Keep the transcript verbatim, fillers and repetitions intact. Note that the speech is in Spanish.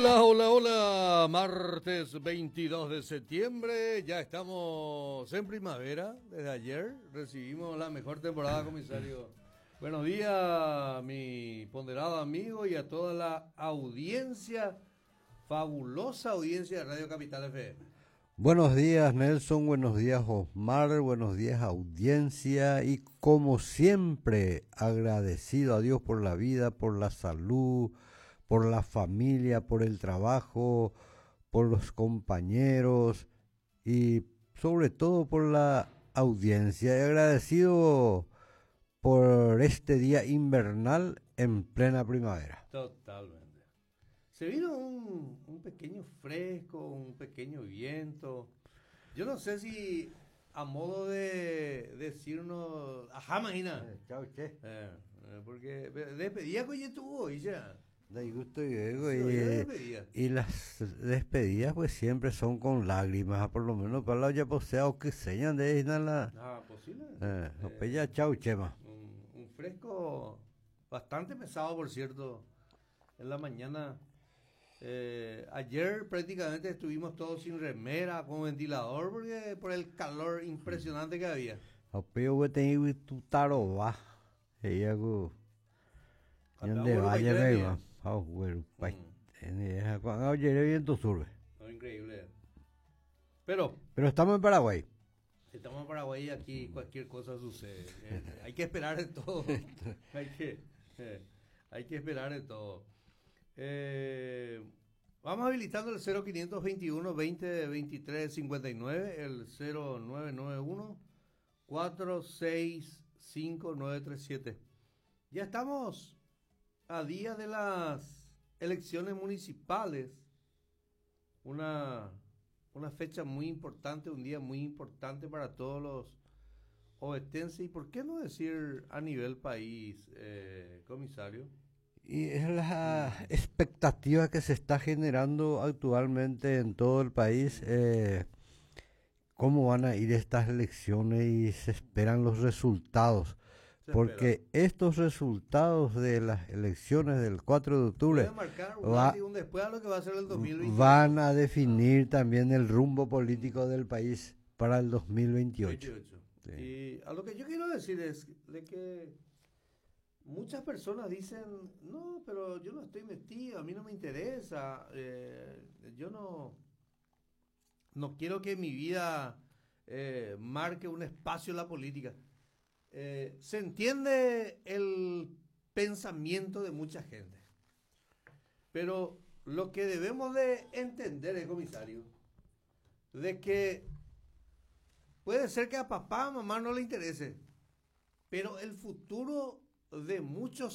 Hola, hola, hola, martes veintidós de septiembre, ya estamos en primavera, desde ayer recibimos la mejor temporada, comisario. Buenos días, mi ponderado amigo, y a toda la audiencia, fabulosa audiencia de Radio Capital F M. Buenos días Nelson, buenos días Osmar, buenos días audiencia, y como siempre agradecido a Dios por la vida, por la salud, por la familia, por el trabajo, por los compañeros y sobre todo por la audiencia, y agradecido por este día invernal en plena primavera. Totalmente. Se vino un, un pequeño fresco, un pequeño viento. Yo no sé si a modo de decirnos, ajá, imagina. Eh, chao, che. Eh, eh, porque despedida que ya tuvo, y ya. Da gusto y luego, Sí, hoy era y, despedida. y las despedidas pues siempre son con lágrimas, por lo menos para la ya posea o que señan de nada. Ah, posible. Eh, Eh, ya chau chema. un, un fresco bastante pesado, por cierto, en la mañana. Eh, ayer prácticamente estuvimos todos sin remera, con ventilador, porque por el calor impresionante que había. Opeo we tengo tu taro va. Ella go. Acá Yande hubo vaya paité me bien. va. Ah, bueno, pa. Mm, En esa cuando oye bien tu surbe. no, increíble. Pero Pero estamos en Paraguay. estamos en Paraguay y aquí cualquier cosa sucede. Eh, hay que esperar de todo. hay que, eh, hay que esperar de todo. Eh, vamos habilitando el cero quinientos veintiuno veinte veintitrés cincuenta y nueve, el cero nueve nueve uno cuatro seis cinco nueve tres siete. Ya estamos a día de las elecciones municipales. Una, una fecha muy importante, un día muy importante para todos los ovetenses, y por qué no decir a nivel país, eh, comisario. Y es la expectativa que se está generando actualmente en todo el país. Eh, cómo van a ir estas elecciones y se esperan los resultados. Se espera. Porque estos resultados de las elecciones del cuatro de octubre Puede marcar un va- antes y un después a lo que va a ser el dos mil veintiocho. van a definir también el rumbo político del país para el dos mil veintiocho. veintiocho. Sí. Y a lo que yo quiero decir es de que muchas personas dicen, no, pero yo no estoy metido, a mí no me interesa, eh, yo no, no quiero que mi vida eh, marque un espacio en la política. Eh, se entiende el pensamiento de mucha gente, pero lo que debemos de entender, eh, comisario, de que puede ser que a papá, a mamá no le interese, pero el futuro de muchos